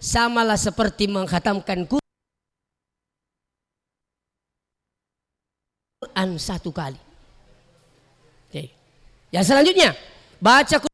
samalah seperti mengkhatamkan Quran 1 kali. Oke. Yang selanjutnya, baca